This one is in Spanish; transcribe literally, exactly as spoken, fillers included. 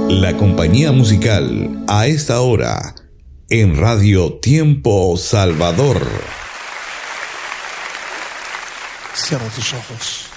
La compañía musical a esta hora en Radio Tiempo Salvador. Cierra tus ojos.